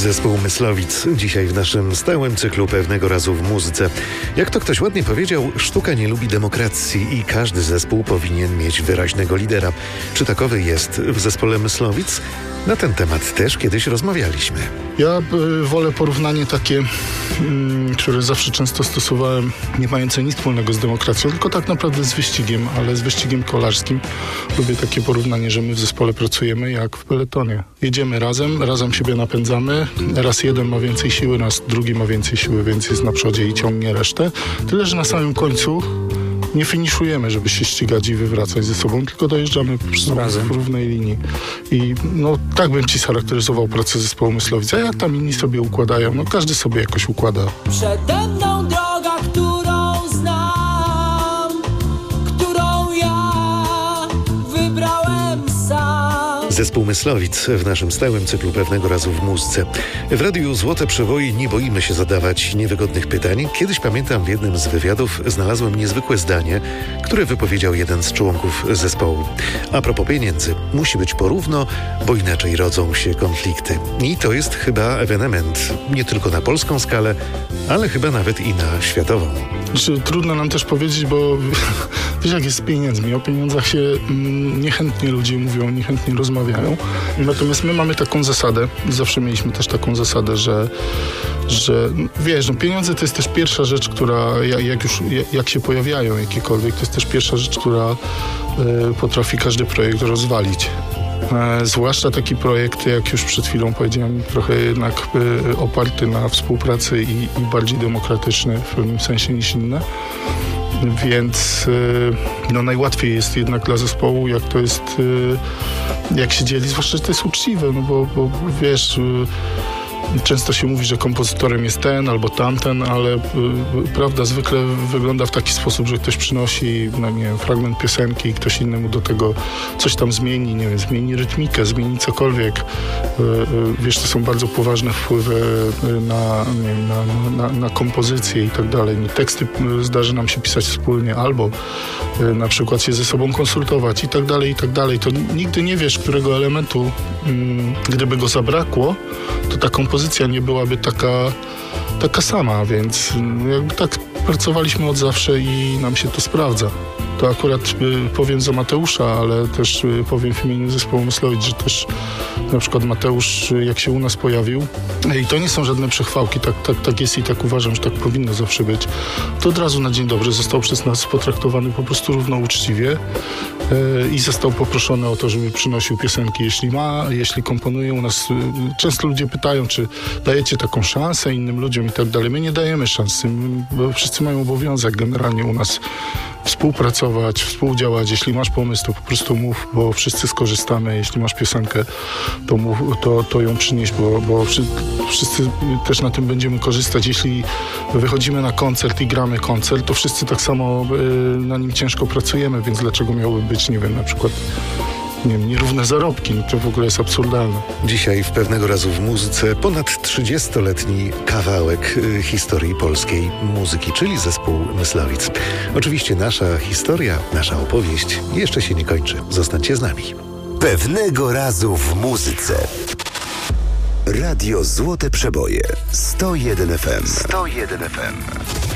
Zespół Myslowic dzisiaj w naszym stałym cyklu Pewnego razu w muzyce. Jak to ktoś ładnie powiedział, sztuka nie lubi demokracji i każdy zespół powinien mieć wyraźnego lidera. Czy takowy jest w zespole Myslowic? Na ten temat też kiedyś rozmawialiśmy. Ja wolę porównanie takie, które zawsze często stosowałem, nie mające nic wspólnego z demokracją, tylko tak naprawdę z wyścigiem, ale z wyścigiem kolarskim. Lubię takie porównanie, że my w zespole pracujemy jak w peletonie. Jedziemy razem siebie napędzamy. Raz jeden ma więcej siły, raz drugi ma więcej siły, więc jest na przodzie i ciągnie resztę. Tyle, że na samym końcu nie finiszujemy, żeby się ścigać i wywracać ze sobą, tylko dojeżdżamy w równej linii. I tak bym ci scharakteryzował pracę zespołu Myslowic. A jak tam inni sobie układają? Każdy sobie jakoś układa. Przede mną droga, którą znam, którą ja wybrałem sam. Zespół Myslowic w naszym stałym cyklu Pewnego razu w muzyce. W radiu Złote Przeboje nie boimy się zadawać niewygodnych pytań. Kiedyś, pamiętam, w jednym z wywiadów znalazłem niezwykłe zdanie, które wypowiedział jeden z członków zespołu. A propos pieniędzy, musi być porówno, bo inaczej rodzą się konflikty. I to jest chyba ewenement nie tylko na polską skalę, ale chyba nawet i na światową. Trudno nam też powiedzieć, bo wiesz, jak jest z pieniędzmi. O pieniądzach się niechętnie ludzie mówią, niechętnie rozmawiają. Natomiast my mamy taką zasadę, zawsze mieliśmy też taką zasadę, że wiesz, pieniądze to jest też pierwsza rzecz, która jak się pojawiają jakiekolwiek, to jest też pierwsza rzecz, która potrafi każdy projekt rozwalić. Zwłaszcza taki projekt, jak już przed chwilą powiedziałem, trochę jednak oparty na współpracy i bardziej demokratyczny w pewnym sensie niż inne. Więc najłatwiej jest jednak dla zespołu, jak to jest, jak się dzieli, zwłaszcza, że to jest uczciwe, bo wiesz, często się mówi, że kompozytorem jest ten albo tamten, ale prawda zwykle wygląda w taki sposób, że ktoś przynosi, fragment piosenki i ktoś innemu do tego coś tam zmieni, zmieni rytmikę, zmieni cokolwiek. Wiesz, to są bardzo poważne wpływy na kompozycję i tak dalej. Teksty zdarzy nam się pisać wspólnie albo na przykład się ze sobą konsultować i tak dalej, i tak dalej. To nigdy nie wiesz, którego elementu, gdyby go zabrakło, to ta kompozycja nie byłaby taka sama, więc jakby tak pracowaliśmy od zawsze i nam się to sprawdza. To akurat powiem za Mateusza, ale też powiem w imieniu zespołu Myslowic, że też na przykład Mateusz, jak się u nas pojawił, i to nie są żadne przechwałki, tak jest i tak uważam, że tak powinno zawsze być, to od razu na dzień dobry został przez nas potraktowany po prostu równo uczciwie i został poproszony o to, żeby przynosił piosenki, jeśli komponuje u nas. Często ludzie pytają, czy dajecie taką szansę innym ludziom i tak dalej. My nie dajemy szansy, bo wszyscy mają obowiązek generalnie u nas współpracować, współdziałać. Jeśli masz pomysł, to po prostu mów, bo wszyscy skorzystamy. Jeśli masz piosenkę, to mów, to ją przynieś, bo wszyscy też na tym będziemy korzystać. Jeśli wychodzimy na koncert i gramy koncert, to wszyscy tak samo na nim ciężko pracujemy, więc dlaczego miałoby być, na przykład nierówne zarobki? To w ogóle jest absurdalne. Dzisiaj w Pewnego razu w muzyce ponad 30-letni kawałek historii polskiej muzyki, czyli zespół Myslowic. Oczywiście nasza historia, nasza opowieść jeszcze się nie kończy. Zostańcie z nami. Pewnego razu w muzyce. Radio Złote Przeboje 101 FM. 101 FM.